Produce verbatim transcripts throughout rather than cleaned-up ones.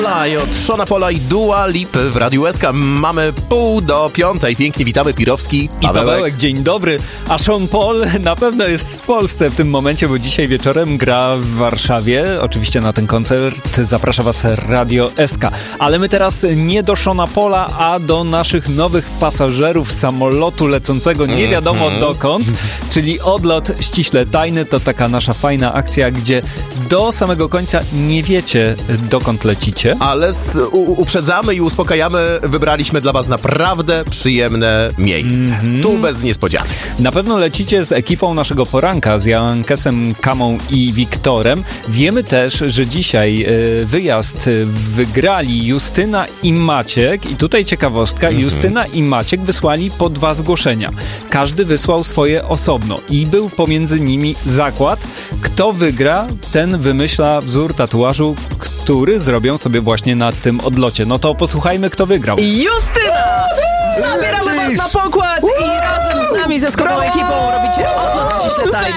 I od Shona Paula i Dua Lipy w Radiu S K. Mamy pół do piątej. Pięknie witamy, Pirowski, Pawełek. I Pawełek, dzień dobry. A Sean Paul na pewno jest w Polsce w tym momencie, bo dzisiaj wieczorem gra w Warszawie. Oczywiście na ten koncert zaprasza was Radio S K. Ale my teraz nie do Shona Paula, a do naszych nowych pasażerów samolotu lecącego nie wiadomo mm-hmm. dokąd, czyli odlot ściśle tajny. To taka nasza fajna akcja, gdzie do samego końca nie wiecie, dokąd lecicie. Ale z, u, uprzedzamy i uspokajamy, wybraliśmy dla was naprawdę przyjemne miejsce. Mm-hmm. Tu bez niespodzianek. Na pewno lecicie z ekipą naszego poranka, z Jankesem, Kamą i Wiktorem. Wiemy też, że dzisiaj y, wyjazd wygrali Justyna i Maciek. I tutaj ciekawostka, mm-hmm. Justyna i Maciek wysłali po dwa zgłoszenia. Każdy wysłał swoje osobno i był pomiędzy nimi zakład. Kto wygra, ten wymyśla wzór tatuażu, który zrobią sobie właśnie na tym odlocie. No to posłuchajmy, kto wygrał. Justyna! Zabieramy was na pokład i razem z nami, ze skąpą ekipą robicie odlot ściśle tajny.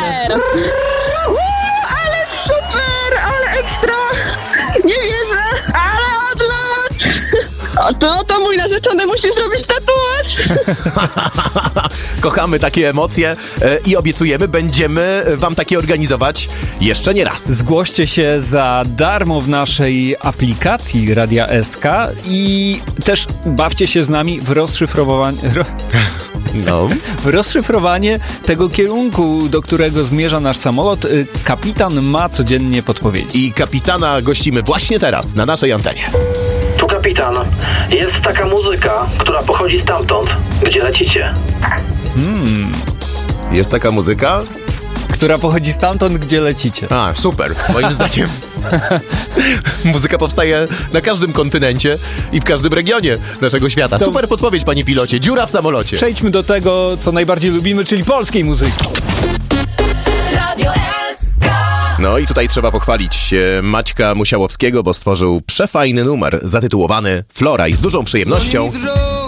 Ale super, ale ekstra! Nie wierzę, ale odlot! A to, to mój narzeczony musi zrobić tatuaż. Kochamy takie emocje e, i obiecujemy, będziemy wam takie organizować jeszcze nie raz. Zgłoście się za darmo w naszej aplikacji Radia S K i też bawcie się z nami w rozszyfrowanie... Ro... No. W rozszyfrowanie tego kierunku, do którego zmierza nasz samolot, kapitan ma codziennie podpowiedzi. I kapitana gościmy właśnie teraz na naszej antenie. Tu kapitan. Jest taka muzyka, która pochodzi stamtąd, gdzie lecicie. Hmm. Jest taka muzyka? Która pochodzi stamtąd, gdzie lecicie. A, super. Moim zdaniem muzyka powstaje na każdym kontynencie i w każdym regionie naszego świata. To... Super podpowiedź, panie pilocie. Dziura w samolocie. Przejdźmy do tego, co najbardziej lubimy, czyli polskiej muzyki. Radio S K. No i tutaj trzeba pochwalić Maćka Musiałowskiego, bo stworzył przefajny numer zatytułowany Flora i z dużą przyjemnością